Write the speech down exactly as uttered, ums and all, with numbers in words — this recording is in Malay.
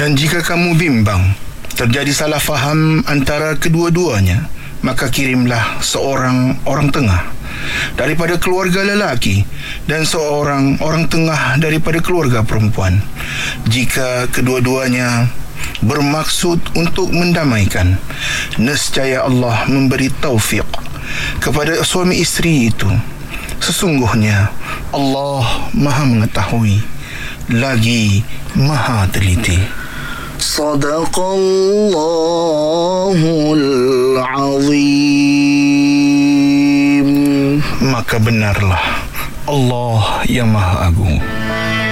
Dan jika kamu bimbang terjadi salah faham antara kedua-duanya, maka kirimlah seorang orang tengah daripada keluarga lelaki dan seorang orang tengah daripada keluarga perempuan. Jika kedua-duanya bermaksud untuk mendamaikan, nescaya Allah memberi taufik kepada suami isteri itu. Sesungguhnya Allah Maha mengetahui lagi Maha teliti. Sadaqallahul azim. Maka benarlah Allah yang Maha Agung.